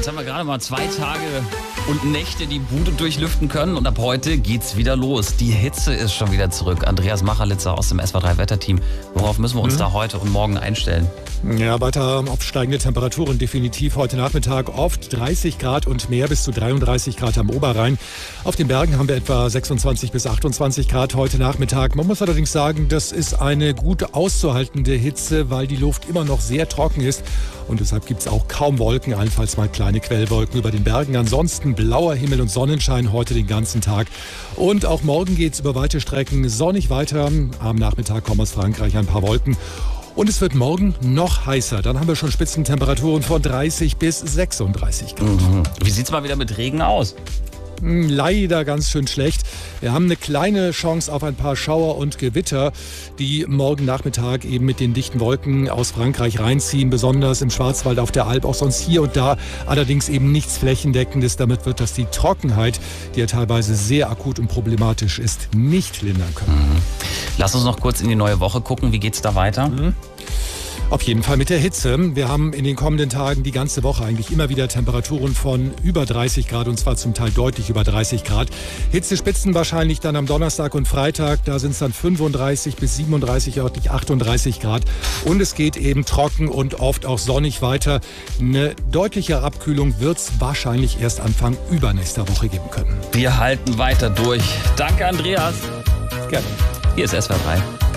jetzt haben wir gerade mal 2 Tage und Nächte die Bude durchlüften können und ab heute geht's wieder los. Die Hitze ist schon wieder zurück. Andreas Machralitzer aus dem SWR3-Wetterteam. Worauf müssen wir uns da heute und morgen einstellen? Ja, weiter aufsteigende Temperaturen definitiv heute Nachmittag. Oft 30 Grad und mehr, bis zu 33 Grad am Oberrhein. Auf den Bergen haben wir etwa 26 bis 28 Grad heute Nachmittag. Man muss allerdings sagen, das ist eine gut auszuhaltende Hitze, weil die Luft immer noch sehr trocken ist. Und deshalb gibt es auch kaum Wolken, allenfalls mal kleine Quellwolken über den Bergen. Ansonsten blauer Himmel und Sonnenschein heute den ganzen Tag. Und auch morgen geht es über weite Strecken sonnig weiter. Am Nachmittag kommen aus Frankreich ein paar Wolken. Und es wird morgen noch heißer. Dann haben wir schon Spitzentemperaturen von 30 bis 36 Grad. Wie sieht es mal wieder mit Regen aus? Leider ganz schön schlecht. Wir haben eine kleine Chance auf ein paar Schauer und Gewitter, die morgen Nachmittag eben mit den dichten Wolken aus Frankreich reinziehen, besonders im Schwarzwald, auf der Alp, auch sonst hier und da. Allerdings eben nichts Flächendeckendes. Damit wird das die Trockenheit, die ja teilweise sehr akut und problematisch ist, nicht lindern können. Lass uns noch kurz in die neue Woche gucken. Wie geht's da weiter? Auf jeden Fall mit der Hitze. Wir haben in den kommenden Tagen die ganze Woche eigentlich immer wieder Temperaturen von über 30 Grad und zwar zum Teil deutlich über 30 Grad. Hitzespitzen wahrscheinlich dann am Donnerstag und Freitag. Da sind es dann 35 bis 37, örtlich 38 Grad. Und es geht eben trocken und oft auch sonnig weiter. Eine deutliche Abkühlung wird es wahrscheinlich erst Anfang übernächster Woche geben können. Wir halten weiter durch. Danke, Andreas. Gerne. Hier ist SWR3.